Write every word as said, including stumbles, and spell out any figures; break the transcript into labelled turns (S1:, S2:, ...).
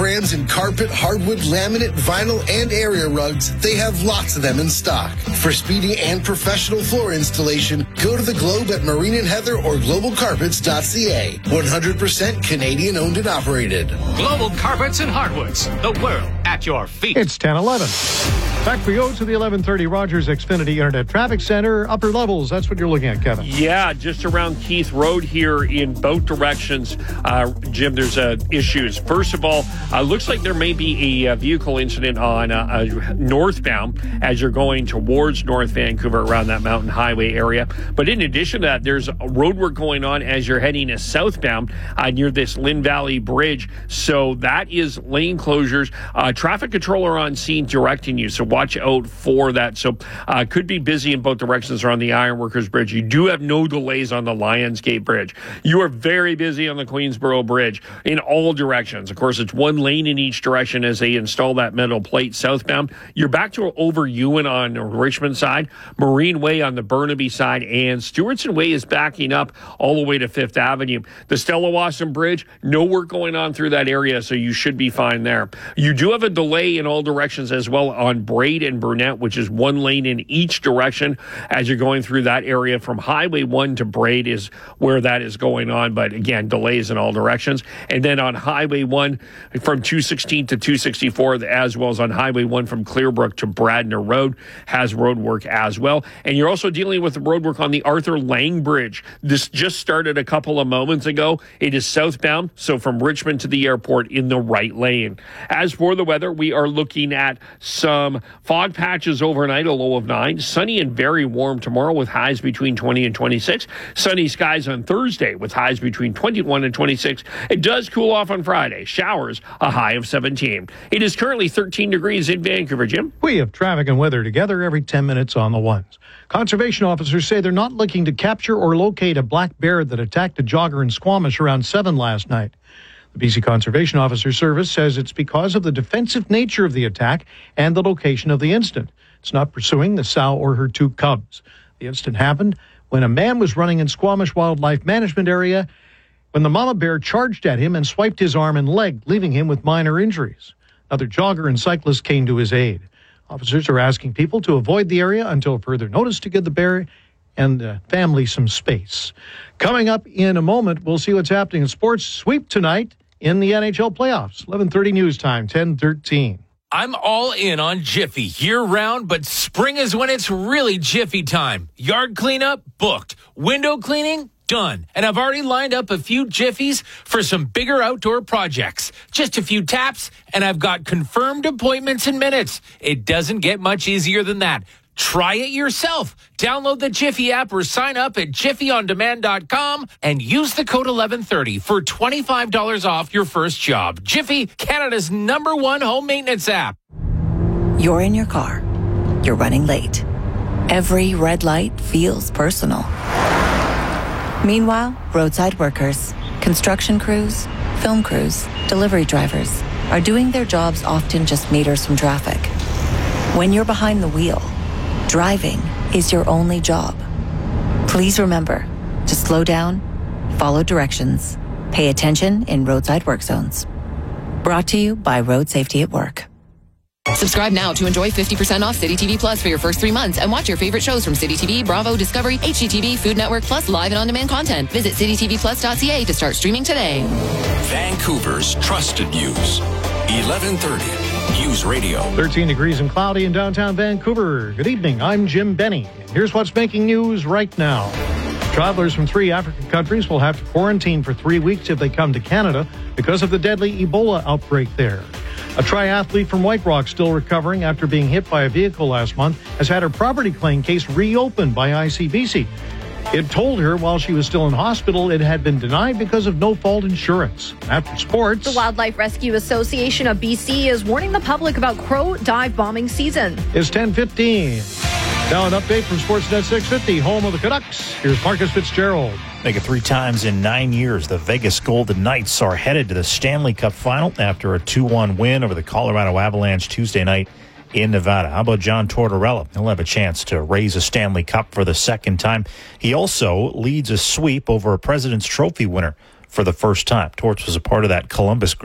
S1: brands in carpet, hardwood, laminate, vinyl, and area rugs, they have lots of them in stock. For speedy and professional floor installation, go to the Globe at Marine and Heather or global carpets dot c a. one hundred percent Canadian owned and operated.
S2: Global Carpets and Hardwoods, the world at your feet.
S3: It's ten eleven. Back we go to the eleven thirty Rogers Xfinity Internet Traffic Center. Upper levels, that's what you're looking at, Kevin.
S4: Yeah, just around Keith Road here in both directions. Uh, Jim, there's uh, issues. First of all, uh, looks like there may be a uh, vehicle incident on uh, uh, northbound as you're going towards North Vancouver around that mountain highway area. But in addition to that, there's road work going on as you're heading to southbound uh, near this Lynn Valley Bridge. So that is lane closures. Uh, traffic controller on scene directing you. So watch out for that. So uh, could be busy in both directions around the Ironworkers Bridge. You do have no delays on the Lionsgate Bridge. You are very busy on the Queensboro Bridge in all directions. Of course, it's one lane in each direction as they install that metal plate southbound. You're back to over Ewan on the Richmond side, Marine Way on the Burnaby side, and Stewartson Way is backing up all the way to Fifth Avenue. The Stella Wasson Bridge, no work going on through that area, so you should be fine there. You do have a delay in all directions as well on Braid and Burnett, which is one lane in each direction as you're going through that area. From Highway one to Braid is where that is going on, but again, delays in all directions. And then on Highway one from two sixteen to two sixty-four, as well as on Highway one from Clearbrook to Bradner Road, has road work as well. And you're also dealing with road work on the Arthur Lang Bridge. This just started a couple of moments ago. It is southbound, so from Richmond to the airport in the right lane. As for the weather, we are looking at some fog patches overnight, a low of nine. Sunny and very warm tomorrow with highs between twenty and twenty-six. Sunny skies on Thursday with highs between twenty-one and twenty-six. It does cool off on Friday. Showers, a high of seventeen. It is currently thirteen degrees in Vancouver, Jim.
S3: We have traffic and weather together every ten minutes on the ones. Conservation officers say they're not looking to capture or locate a black bear that attacked a jogger in Squamish around seven last night. The B C Conservation Officer Service says it's because of the defensive nature of the attack and the location of the incident. It's not pursuing the sow or her two cubs. The incident happened when a man was running in Squamish Wildlife Management Area when the mama bear charged at him and swiped his arm and leg, leaving him with minor injuries. Another jogger and cyclist came to his aid. Officers are asking people to avoid the area until further notice to give the bear and the family some space. Coming up in a moment, we'll see what's happening in sports. Sweep tonight in the N H L playoffs. eleven thirty news time, ten thirteen.
S5: I'm all in on Jiffy year-round, but spring is when it's really Jiffy time. Yard cleanup, booked. Window cleaning, done. And I've already lined up a few Jiffies for some bigger outdoor projects. Just a few taps, and I've got confirmed appointments in minutes. It doesn't get much easier than that. Try it yourself. Download the Jiffy app or sign up at jiffy on demand dot com and use the code eleven thirty for twenty-five dollars off your first job. Jiffy, Canada's number one home maintenance app.
S6: You're in your car. You're running late. Every red light feels personal. Meanwhile, roadside workers, construction crews, film crews, delivery drivers are doing their jobs often just meters from traffic. When you're behind the wheel, driving is your only job. Please remember to slow down, follow directions, pay attention in roadside work zones. Brought to you by Road Safety at Work.
S7: Subscribe now to enjoy fifty percent off City T V Plus for your first three months and watch your favorite shows from City T V, Bravo, Discovery, H G T V, Food Network, plus live and on-demand content. Visit city t v plus dot c a to start streaming today.
S8: Vancouver's trusted news. eleven thirty News Radio.
S3: thirteen degrees and cloudy in downtown Vancouver. Good evening. I'm Jim Benny. Here's what's making news right now. Travelers from three African countries will have to quarantine for three weeks if they come to Canada because of the deadly Ebola outbreak there. A triathlete from White Rock, still recovering after being hit by a vehicle last month, has had her property claim case reopened by I C B C. It told her while she was still in hospital it had been denied because of no-fault insurance. After sports,
S9: the Wildlife Rescue Association of B C is warning the public about crow dive bombing season.
S3: It's ten fifteen. Now an update from Sportsnet six fifty, home of the Canucks. Here's Marcus Fitzgerald.
S10: Make it three times in nine years, the Vegas Golden Knights are headed to the Stanley Cup final after a two one win over the Colorado Avalanche Tuesday night in Nevada. How about John Tortorella? He'll have a chance to raise a Stanley Cup for the second time. He also leads a sweep over a President's Trophy winner for the first time. Torts was a part of that Columbus group.